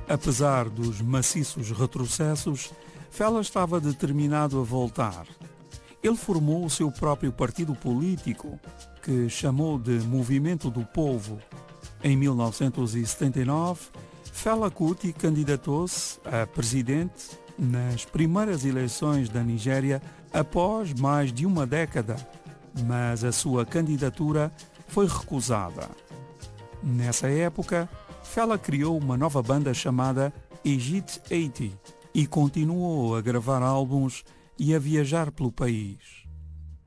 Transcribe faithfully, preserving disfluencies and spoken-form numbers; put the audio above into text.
Apesar dos maciços retrocessos, Fela estava determinado a voltar. Ele formou o seu próprio partido político, que chamou de Movimento do Povo. Em mil novecentos e setenta e nove, Fela Kuti candidatou-se a presidente nas primeiras eleições da Nigéria após mais de uma década, mas a sua candidatura foi recusada. Nessa época, Fela criou uma nova banda chamada Egypt oitenta e continuou a gravar álbuns e a viajar pelo país.